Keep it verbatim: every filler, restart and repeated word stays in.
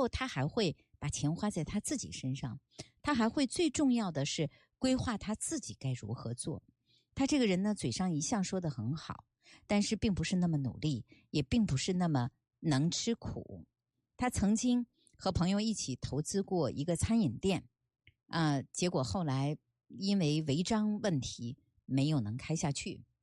后他还会把钱花在他自己身上，他还会最重要的是规划他自己该如何做。他这个人呢，嘴上一向说得很好，但是并不是那么努力，也并不是那么能吃苦。他曾经和朋友一起投资过一个餐饮店，啊、呃，结果后来因为违章问题没有能开下去。